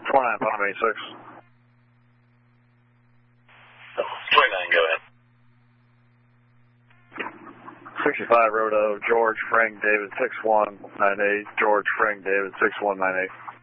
29, 586. 29, go ahead. 65 Road O, George Frank David 6198, George Frank David 6198.